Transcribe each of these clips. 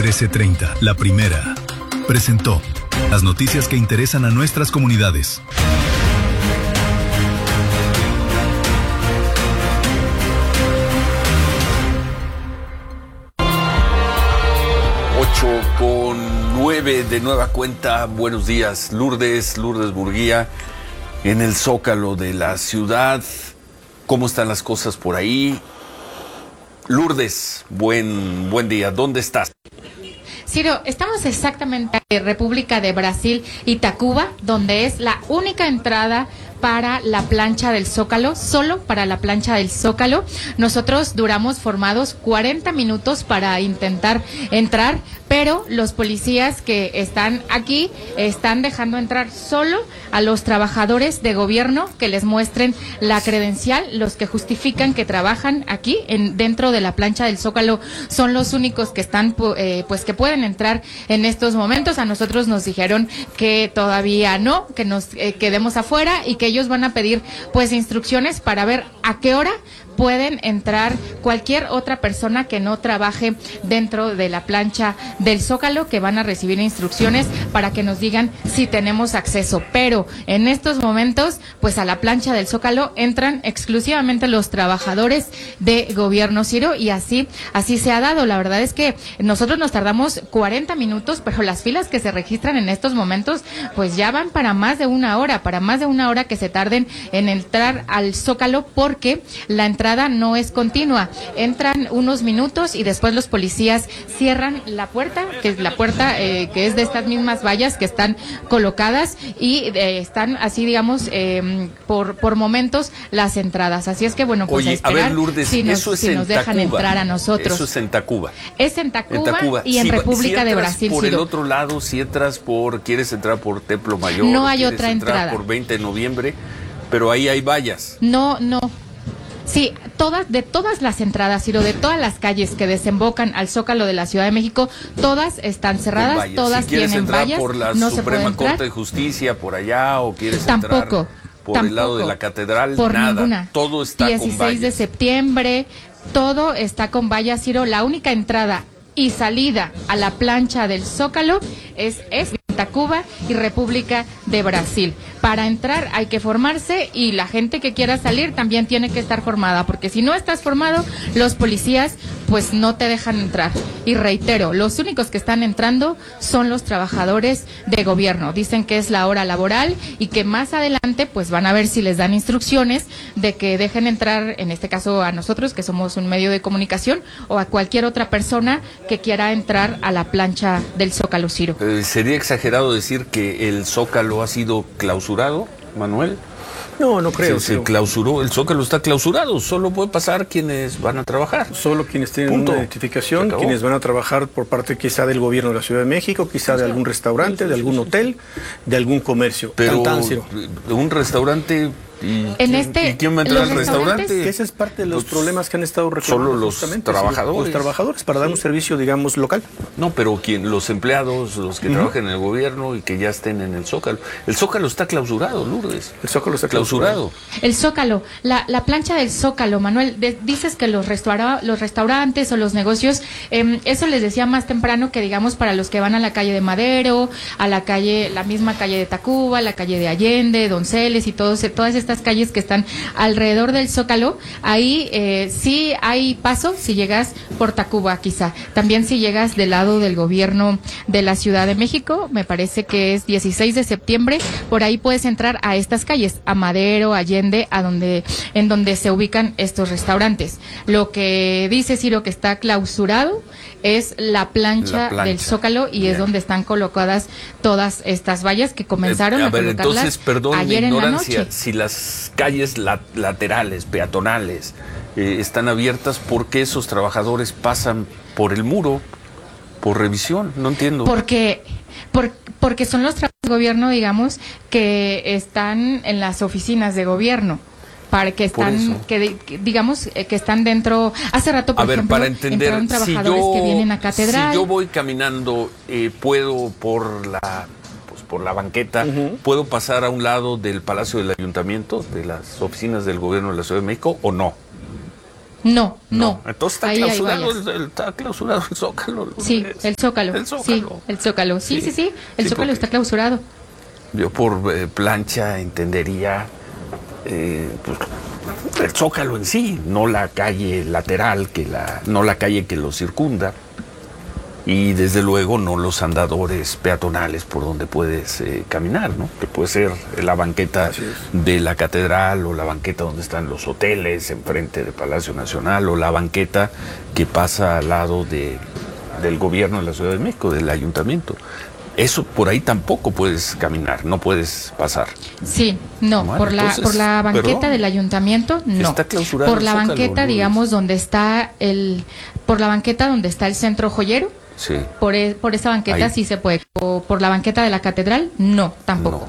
1330, La Primera, presentó las noticias que interesan a nuestras comunidades. Con 9 de nueva cuenta. Buenos días, Lourdes Murguía, en el Zócalo de la ciudad. ¿Cómo están las cosas por ahí? Lourdes, buen día. ¿Dónde estás? Ciro, estamos exactamente en República de Brasil, Itacuba, donde es la única entrada para la plancha del Zócalo, solo para la plancha del Zócalo. Nosotros duramos formados 40 minutos para intentar entrar, pero los policías que están aquí están dejando entrar solo a los trabajadores de gobierno que les muestren la credencial. Los que justifican que trabajan aquí dentro de la plancha del Zócalo son los únicos que están, pues que pueden entrar en estos momentos. A nosotros nos dijeron que todavía no, que nos quedemos afuera y que ellos van a pedir pues instrucciones para ver a qué hora pueden entrar cualquier otra persona que no trabaje dentro de la plancha del Zócalo, que van a recibir instrucciones para que nos digan si tenemos acceso. Pero en estos momentos, pues a la plancha del Zócalo entran exclusivamente los trabajadores de gobierno, Ciro, y así se ha dado. La verdad es que nosotros nos tardamos 40 minutos, pero las filas que se registran en estos momentos, pues ya van para más de una hora que se tarden en entrar al Zócalo, porque la entrada no es continua. Entran unos minutos y después los policías cierran la puerta, que es la puerta que es de estas mismas vallas que están colocadas, y están así, digamos, por momentos las entradas. Así es que, bueno, pues oye, a ver, Lourdes, si nos dejan entrar a nosotros. Eso es en Tacuba. Es en Tacuba y en República de Brasil. Por Ciro, el otro lado, si entras quieres entrar por Templo Mayor, no hay otra entrada. Por 20 de noviembre, pero ahí hay vallas. No. Sí, de todas las entradas, Ciro, de todas las calles que desembocan al Zócalo de la Ciudad de México, todas están cerradas, todas tienen vallas. Por la no Suprema Corte de Justicia, por allá, o quieres tampoco entrar por el lado de la catedral, por nada. Ninguna. Todo está 16 con vallas. de septiembre, todo está con vallas, Ciro. La única entrada y salida a la plancha del Zócalo es Tacuba y República de Brasil. Para entrar hay que formarse, y la gente que quiera salir también tiene que estar formada, porque si no estás formado, los policías pues no te dejan entrar. Y reitero, los únicos que están entrando son los trabajadores de gobierno. Dicen que es la hora laboral y que más adelante pues van a ver si les dan instrucciones de que dejen entrar, en este caso a nosotros, que somos un medio de comunicación, o a cualquier otra persona que quiera entrar a la plancha del Zócalo, Ciro. ¿Sería exagerado decir que el Zócalo ha sido clausurado, Manuel? No creo. Se clausuró, el Zócalo está clausurado, solo puede pasar quienes van a trabajar. Solo quienes tienen una identificación, quienes van a trabajar por parte quizá del gobierno de la Ciudad de México, quizá de algún restaurante, de algún hotel, de algún comercio. Pero un restaurante... ¿Y quién va a entrar al restaurante? Que ese es parte de los problemas que han estado reclamando. Solo los trabajadores. Los trabajadores, para dar un servicio, digamos, local. No, pero los empleados, los que trabajan en el gobierno y que ya estén en el Zócalo. El Zócalo está clausurado, Lourdes. El Zócalo está clausurado. El Zócalo, la plancha del Zócalo, Manuel, dices que los restaurantes o los negocios, eso les decía más temprano, que digamos para los que van a la calle de Madero, a la misma calle de Tacuba, la calle de Allende, Donceles y todas estas calles que están alrededor del Zócalo, ahí sí hay paso si llegas por Tacuba, quizá. También si llegas del lado del gobierno de la Ciudad de México, me parece que es 16 de septiembre, por ahí puedes entrar a estas calles, a Madero, Allende, en donde se ubican estos restaurantes. Lo que dice Ciro que está clausurado es la plancha del Zócalo, y es donde están colocadas todas estas vallas que comenzaron a colocarlas entonces, perdón, ayer en la noche. Si las calles laterales, peatonales, están abiertas, ¿por qué esos trabajadores pasan por el muro, por revisión? No entiendo. Porque son los trabajadores de gobierno, digamos, que están en las oficinas de gobierno. Para que están, digamos, que están dentro. Hace rato, por ejemplo, para entender, entraron trabajadores que vienen a catedral. Si yo voy caminando, puedo por la banqueta, ¿puedo pasar a un lado del Palacio del Ayuntamiento, de las oficinas del gobierno de la Ciudad de México, o no? No. Entonces está Ahí hay está clausurado el Zócalo. Sí, el Zócalo. Sí, el Zócalo. Sí. El Zócalo está clausurado. Yo por plancha entendería pues, el Zócalo en sí, no la calle lateral, no la calle que lo circunda. Y desde luego no los andadores peatonales por donde puedes caminar, ¿no? Que puede ser la banqueta de la catedral o la banqueta donde están los hoteles enfrente del Palacio Nacional o la banqueta que pasa al lado del gobierno de la Ciudad de México, del ayuntamiento. Eso por ahí tampoco puedes caminar, no puedes pasar. Sí, no, bueno, por la banqueta del ayuntamiento, no. Está clausurado por la Zócalo, banqueta, digamos, donde está por la banqueta donde está el centro joyero. Sí. Por esa banqueta ahí sí se puede. O por la banqueta de la catedral, no, tampoco.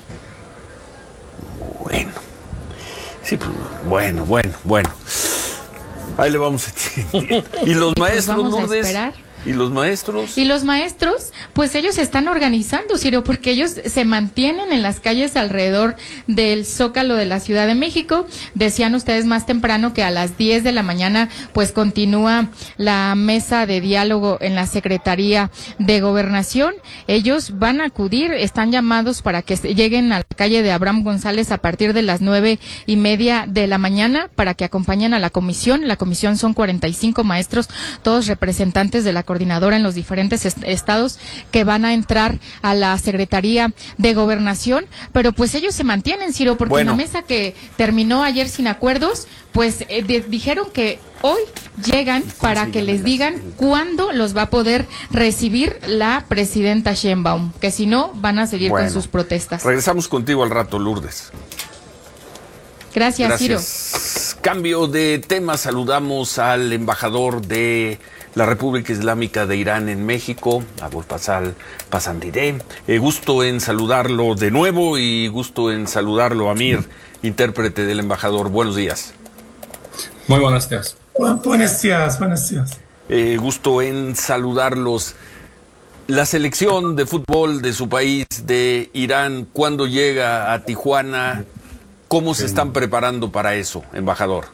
No. Bueno. Sí, pues, bueno. Ahí le vamos a ¿Y los maestros, vamos Lourdes? A esperar. ¿Y los maestros? Y los maestros, pues ellos se están organizando, Ciro, porque ellos se mantienen en las calles alrededor del Zócalo de la Ciudad de México. Decían ustedes más temprano que a las 10 de la mañana, pues continúa la mesa de diálogo en la Secretaría de Gobernación. Ellos van a acudir, están llamados para que lleguen a la calle de Abraham González a partir de las 9:30 de la mañana para que acompañen a la comisión. La comisión son 45 maestros, todos representantes de la coordinadora en los diferentes estados que van a entrar a la Secretaría de Gobernación, pero pues ellos se mantienen, Ciro, porque en la mesa que terminó ayer sin acuerdos, pues dijeron que hoy llegan para que les digan cuándo los va a poder recibir la presidenta Sheinbaum, que si no van a seguir con sus protestas. Regresamos contigo al rato, Lourdes. Gracias, Ciro. Cambio de tema, saludamos al embajador de la República Islámica de Irán en México, Abul Faisal Pasandideh. Gusto en saludarlo de nuevo y gusto en saludarlo, Amir, intérprete del embajador. Buenos días. Muy buenos días. Buenos días. Gusto en saludarlos. La selección de fútbol de su país, de Irán, ¿cuándo llega a Tijuana? ¿Cómo se están preparando para eso, embajador?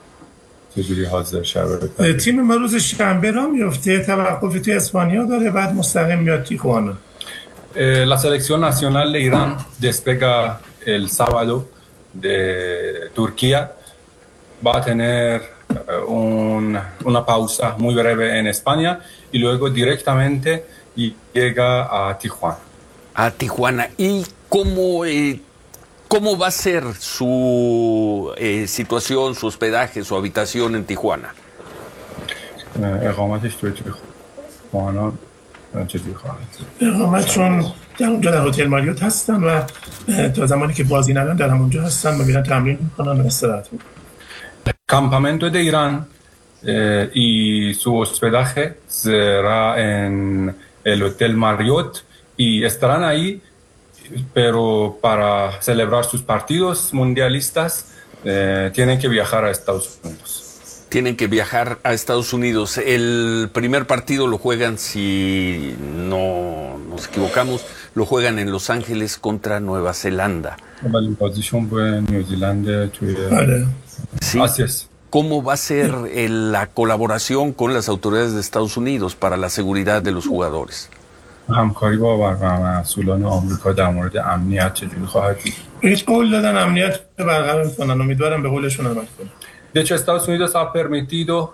تیم ما روز شنبه را میفته توقفی توی اسپانیا داره بعد مستقیم میاد تیخوانا. La selección nacional de Irán despega el sábado de Turquía. Va a tener una pausa muy breve en España y luego directamente llega a Tijuana. A Tijuana. ¿Y cómo va a ser su situación, su hospedaje, su habitación en Tijuana? اقامتش توی تیخوانا چجوری خواهد؟ اقامتشون در اونجا در هتل ماریوت هستن و تا زمانی که بازی ندارن در همونجا هستن و میرن تمرین میکنن و استراحت میکنن. El campamento de Irán y su hospedaje será en el Hotel Marriott y estarán ahí, pero para celebrar sus partidos mundialistas tienen que viajar a Estados Unidos. Tienen que viajar a Estados Unidos. El primer partido lo juegan, si no nos equivocamos, lo juegan en Los Ángeles contra Nueva Zelanda. Sí. Así es. ¿Cómo va a ser la colaboración con las autoridades de Estados Unidos para la seguridad de los jugadores? همکاری با مسئولان آمریکا در مورد امنیت چجوری خواهد بود؟ هیچ قول دادن امنیت برقرار کنن، امیدوارم به قولشون عمل کنن. De hecho, Estados Unidos ha prometido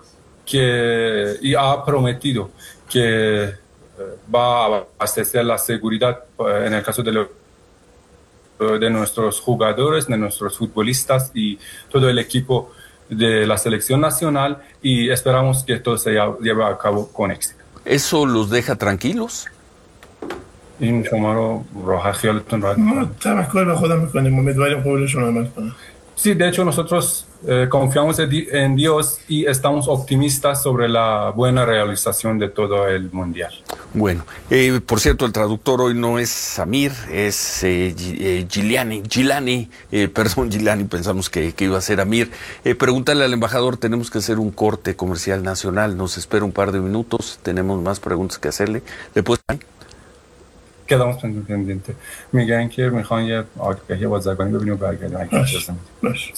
que va a abastecer la seguridad en el caso de nuestros jugadores, de nuestros futbolistas y todo el equipo de la selección nacional, y esperamos que todo se lleve a cabo con éxito. ¿Eso los deja tranquilos? این شما رو راحت خیالتون راحت ما توکل به خدا میکنیم، امیدواریم قولشون عمل کنن. Sí, de hecho nosotros confiamos en Dios y estamos optimistas sobre la buena realización de todo el mundial. Bueno, por cierto, el traductor hoy no es Samir, es Gilani, pensamos que iba a ser Amir. Pregúntale al embajador, tenemos que hacer un corte comercial nacional, nos espera un par de minutos, tenemos más preguntas que hacerle. Después... quedamos pendientes. میگن که میخوان یه آگهی بازرگانی ببینیم و برگردیم. Sí.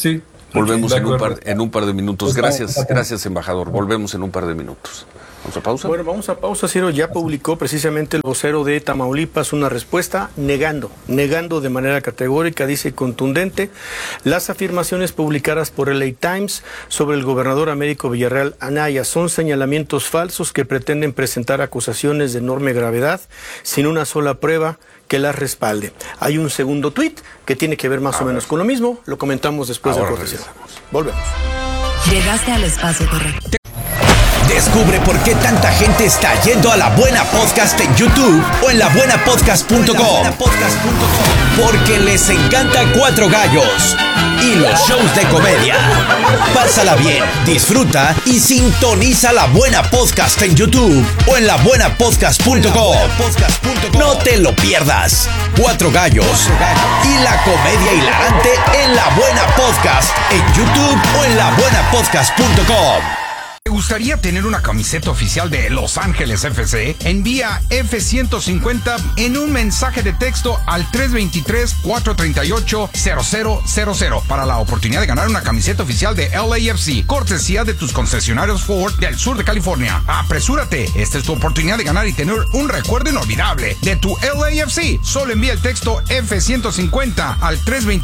Volvemos en un par de minutos. Gracias, embajador. Volvemos en un par de minutos. ¿Vamos a pausa? Bueno, vamos a pausa. Ciro, ya publicó precisamente el vocero de Tamaulipas una respuesta negando de manera categórica, dice contundente, las afirmaciones publicadas por LA Times sobre el gobernador Américo Villarreal Anaya. Son señalamientos falsos que pretenden presentar acusaciones de enorme gravedad sin una sola prueba que las respalde. Hay un segundo tuit que tiene que ver más o menos con lo mismo. Lo comentamos después del corte. Volvemos. Llegaste al espacio correcto. Descubre por qué tanta gente está yendo a La Buena Podcast en YouTube o en labuenapodcast.com. Porque les encanta Cuatro Gallos y los shows de comedia. Pásala bien, disfruta y sintoniza La Buena Podcast en YouTube o en labuenapodcast.com. No te lo pierdas. Cuatro Gallos y la comedia hilarante en La Buena Podcast en YouTube o en labuenapodcast.com. ¿Te gustaría tener una camiseta oficial de Los Ángeles FC? Envía F-150 en un mensaje de texto al 323-438-0000 para la oportunidad de ganar una camiseta oficial de LAFC, cortesía de tus concesionarios Ford del sur de California. ¡Apresúrate! Esta es tu oportunidad de ganar y tener un recuerdo inolvidable de tu LAFC. Solo envía el texto F-150 al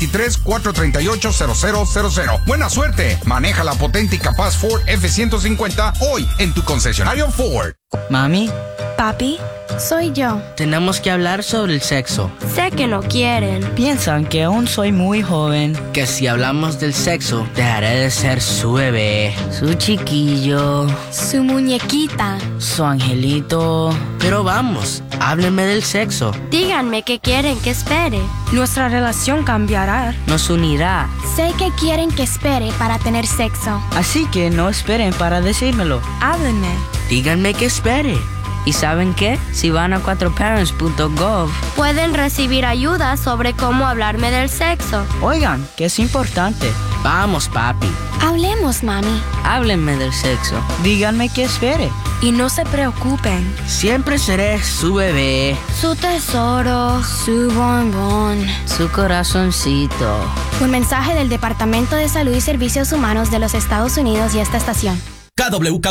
323-438-0000. ¡Buena suerte! Maneja la potente y capaz Ford F-150 hoy en tu concesionario Ford. Mami. Papi, soy yo. Tenemos que hablar sobre el sexo. Sé que no quieren. Piensan que aún soy muy joven. Que si hablamos del sexo, dejaré de ser su bebé, su chiquillo, su muñequita, su angelito. Pero vamos, háblenme del sexo. Díganme qué quieren que espere. Nuestra relación cambiará. Nos unirá. Sé que quieren que espere para tener sexo. Así que no esperen para decírmelo. Háblenme. Díganme que espere. ¿Y saben qué? Si van a 4parents.gov pueden recibir ayuda sobre cómo hablarme del sexo. Oigan, que es importante. Vamos, papi. Hablemos, mami. Háblenme del sexo. Díganme que espere. Y no se preocupen. Siempre seré su bebé, su tesoro, su bombón, su corazoncito. Un mensaje del Departamento de Salud y Servicios Humanos de los Estados Unidos y esta estación. KWKW